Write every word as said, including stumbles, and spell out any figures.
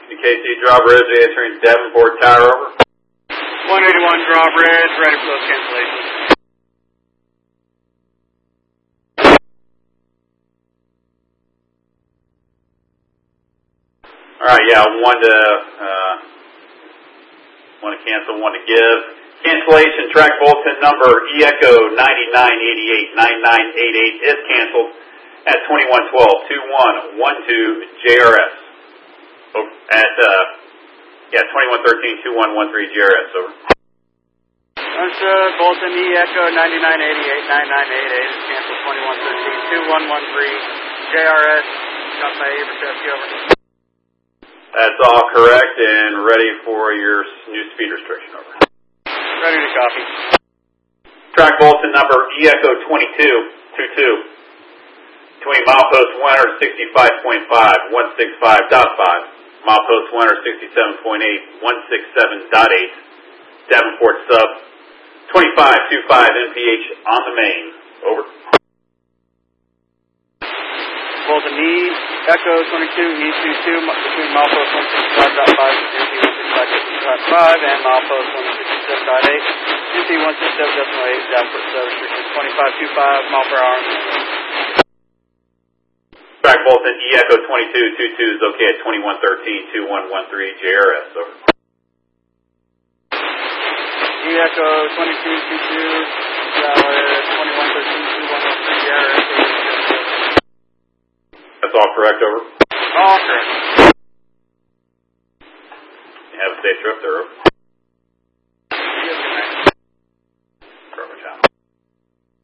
K C Drawbridge answering Davenport Tower, over. one eighty-one Drawbridge, ready for those cancellations. Alright, yeah, one to, uh, one to cancel, one to give. Cancellation track bulletin number E Echo ninety-nine eighty-eight ninety-nine eighty-eight is canceled at twenty-one twelve twenty-one twelve J R S. Over at, uh, yeah, twenty-one thirteen twenty-one thirteen J R S, over. Understood, bulletin E Echo ninety-nine eighty-eight ninety-nine eighty-eight is canceled twenty-one thirteen twenty-one thirteen J R S. Got my Abercrombie, over. That's all correct and ready for your new speed restriction, over. Ready to copy. Track bulletin number E Echo twenty-two twenty-two. Between milepost one sixty-five point five, one sixty-five point five, milepost one sixty-seven point eight, one sixty-seven point eight, Davenport sub, twenty-five twenty-five N P H on the main, over. Bulletin E Echo twenty-two E twenty-two between milepost one sixty-five point five and N P one sixty-five point five and milepost one sixty-seven point eight, N P one sixty-seven point eight, Davenport sub, restriction twenty-five twenty-five mile per hour. Track bulletin E Echo twenty-two twenty-two is okay at twenty-one thirteen twenty-one thirteen J R S, over. E Echo twenty-two twenty-two, valid twenty-one thirteen twenty-one thirteen J R S. That's all correct, over. All correct. You have a safe trip there, over.